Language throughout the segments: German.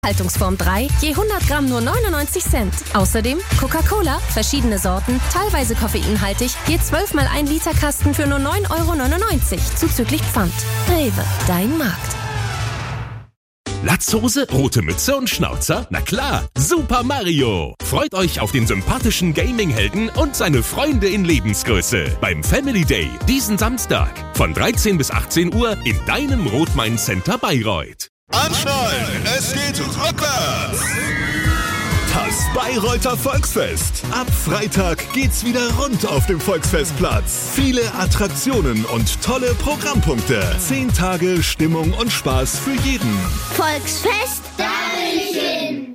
Haltungsform 3, je 100 Gramm nur 99 Cent. Außerdem Coca-Cola, verschiedene Sorten, teilweise koffeinhaltig, je 12 mal 1 Liter Kasten für nur 9,99 €, zuzüglich Pfand. Rewe, dein Markt. Latzhose, rote Mütze und Schnauzer? Na klar, Super Mario! Freut euch auf den sympathischen Gaming-Helden und seine Freunde in Lebensgröße beim Family Day diesen Samstag von 13 bis 18 Uhr in deinem Rot-Main-Center Bayreuth. Anschnallen, es geht rückwärts! Das Bayreuther Volksfest. Ab Freitag geht's wieder rund auf dem Volksfestplatz. Viele Attraktionen und tolle Programmpunkte. 10 Tage Stimmung und Spaß für jeden. Volksfest, da will ich hin.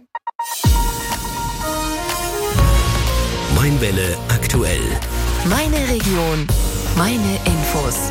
Mainwelle aktuell. Meine Region, meine Infos.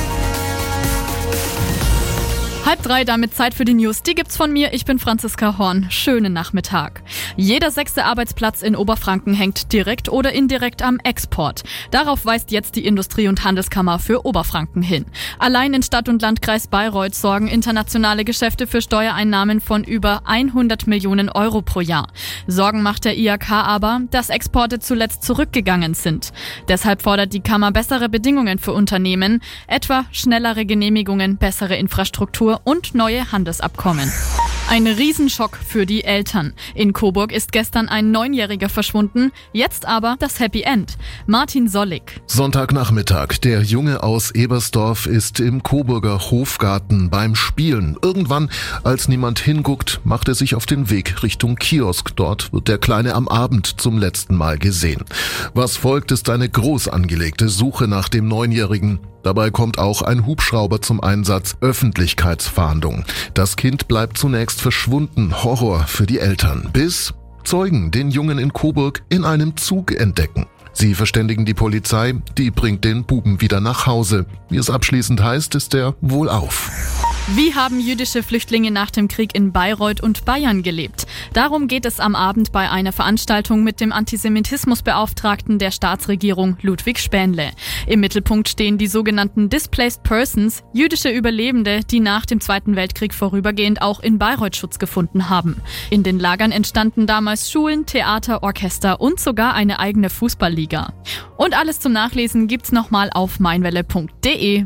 2:30, damit Zeit für die News. Die gibt's von mir. Ich bin Franziska Horn. Schönen Nachmittag. Jeder 6. Arbeitsplatz in Oberfranken hängt direkt oder indirekt am Export. Darauf weist jetzt die Industrie- und Handelskammer für Oberfranken hin. Allein in Stadt- und Landkreis Bayreuth sorgen internationale Geschäfte für Steuereinnahmen von über 100 Millionen € pro Jahr. Sorgen macht der IHK aber, dass Exporte zuletzt zurückgegangen sind. Deshalb fordert die Kammer bessere Bedingungen für Unternehmen, etwa schnellere Genehmigungen, bessere Infrastruktur und neue Handelsabkommen. Ein Riesenschock für die Eltern. In Coburg ist gestern ein 9-Jähriger verschwunden, jetzt aber das Happy End. Martin Sollig. Sonntagnachmittag. Der Junge aus Ebersdorf ist im Coburger Hofgarten beim Spielen. Irgendwann, als niemand hinguckt, macht er sich auf den Weg Richtung Kiosk. Dort wird der Kleine am Abend zum letzten Mal gesehen. Was folgt, ist eine groß angelegte Suche nach dem 9-Jährigen. Dabei kommt auch ein Hubschrauber zum Einsatz, Öffentlichkeitsfahndung. Das Kind bleibt zunächst verschwunden, Horror für die Eltern, bis Zeugen den Jungen in Coburg in einem Zug entdecken. Sie verständigen die Polizei, die bringt den Buben wieder nach Hause. Wie es abschließend heißt, ist er wohlauf. Wie haben jüdische Flüchtlinge nach dem Krieg in Bayreuth und Bayern gelebt? Darum geht es am Abend bei einer Veranstaltung mit dem Antisemitismusbeauftragten der Staatsregierung Ludwig Spähnle. Im Mittelpunkt stehen die sogenannten Displaced Persons, jüdische Überlebende, die nach dem Zweiten Weltkrieg vorübergehend auch in Bayreuth Schutz gefunden haben. In den Lagern entstanden damals Schulen, Theater, Orchester und sogar eine eigene Fußballliga. Und alles zum Nachlesen gibt's nochmal auf mainwelle.de.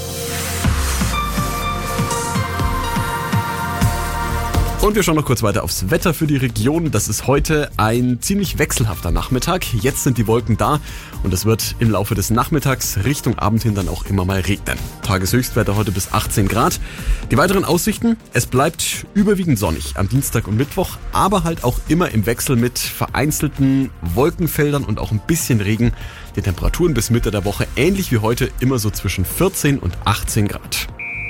Und wir schauen noch kurz weiter aufs Wetter für die Region. Das ist heute ein ziemlich wechselhafter Nachmittag. Jetzt sind die Wolken da und es wird im Laufe des Nachmittags Richtung Abend hin dann auch immer mal regnen. Tageshöchstwerte heute bis 18 Grad. Die weiteren Aussichten: Es bleibt überwiegend sonnig am Dienstag und Mittwoch, aber halt auch immer im Wechsel mit vereinzelten Wolkenfeldern und auch ein bisschen Regen. Die Temperaturen bis Mitte der Woche ähnlich wie heute immer so zwischen 14 und 18 Grad.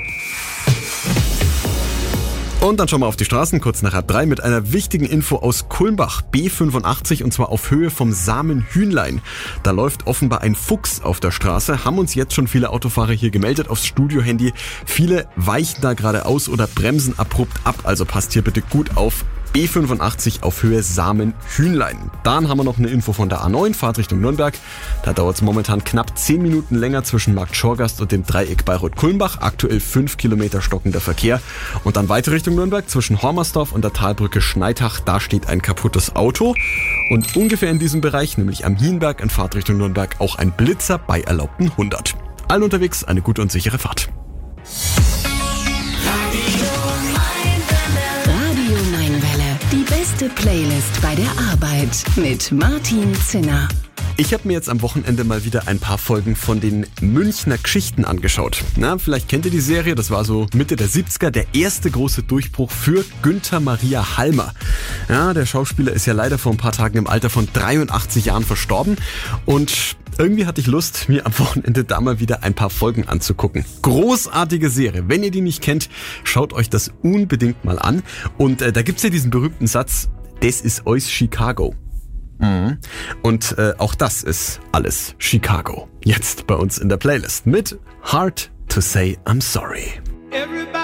Und dann schauen wir auf die Straßen, kurz nach 3 mit einer wichtigen Info aus Kulmbach, B85, und zwar auf Höhe vom Samenhühnlein. Da läuft offenbar ein Fuchs auf der Straße, haben uns jetzt schon viele Autofahrer hier gemeldet aufs Studiohandy. Viele weichen da gerade aus oder bremsen abrupt ab, also passt hier bitte gut auf. B85 auf Höhe Samenhühnlein. Dann haben wir noch eine Info von der A9, Fahrt Richtung Nürnberg. Da dauert es momentan knapp 10 Minuten länger zwischen Markt Schorgast und dem Dreieck Bayreuth-Kulmbach. Aktuell 5 Kilometer stockender Verkehr. Und dann weiter Richtung Nürnberg zwischen Hormersdorf und der Talbrücke Schneitach. Da steht ein kaputtes Auto. Und ungefähr in diesem Bereich, nämlich am Hienberg in Fahrt Richtung Nürnberg, auch ein Blitzer bei erlaubten 100. Allen unterwegs eine gute und sichere Fahrt. Die beste Playlist bei der Arbeit mit Martin Zinner. Ich habe mir jetzt am Wochenende mal wieder ein paar Folgen von den Münchner Geschichten angeschaut. Na, vielleicht kennt ihr die Serie, das war so Mitte der 70er, der erste große Durchbruch für Günther Maria Halmer. Ja, der Schauspieler ist ja leider vor ein paar Tagen im Alter von 83 Jahren verstorben und irgendwie hatte ich Lust, mir am Wochenende da mal wieder ein paar Folgen anzugucken. Großartige Serie. Wenn ihr die nicht kennt, schaut euch das unbedingt mal an. Und da gibt's ja diesen berühmten Satz, das ist ois Chicago. Und auch das ist alles Chicago. Jetzt bei uns in der Playlist mit Hard to Say I'm Sorry.